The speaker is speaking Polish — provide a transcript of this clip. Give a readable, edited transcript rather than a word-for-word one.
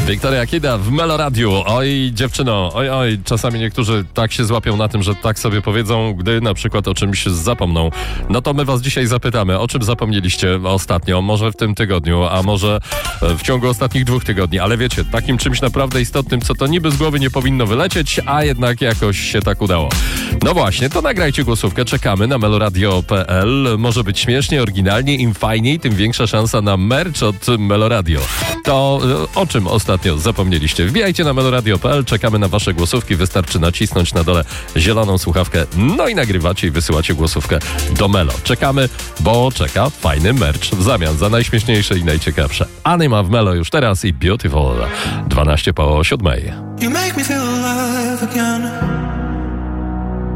Wiktoria Kida w Meloradiu. Oj, dziewczyno, oj, czasami niektórzy tak się złapią na tym, że tak sobie powiedzą, gdy na przykład o czymś zapomną. No to my was dzisiaj zapytamy, o czym zapomnieliście ostatnio, może w tym tygodniu, a może w ciągu ostatnich 2 tygodni, ale wiecie, takim czymś naprawdę istotnym, co to niby z głowy nie powinno wylecieć, a jednak jakoś się tak udało. No właśnie, to nagrajcie głosówkę, czekamy na meloradio.pl. Może być śmiesznie, oryginalnie, im fajniej, tym większa szansa na merch od Meloradio. To o czym ostatnio zapomnieliście? Wbijajcie na meloradio.pl, czekamy na wasze głosówki, wystarczy nacisnąć na dole zieloną słuchawkę, no i nagrywacie i wysyłacie głosówkę do Melo. Czekamy, bo czeka fajny merch w zamian za najśmieszniejsze i najciekawsze. Anyma w Melo już teraz i Beautiful 12 po 7. You make me feel alive again.